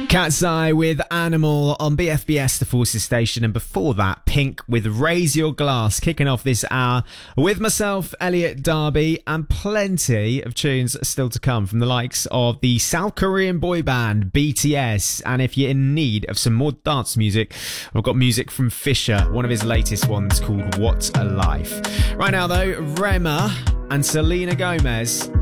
Cat's Eye with Animal on BFBS, the Forces Station, and before that, Pink with Raise Your Glass, kicking off this hour with myself, Elliot Darby, and plenty of tunes still to come from the likes of the South Korean boy band BTS. And if you're in need of some more dance music, I've got music from Fisher, one of his latest ones called What a Life. Right now though, Rema and Selena Gomez,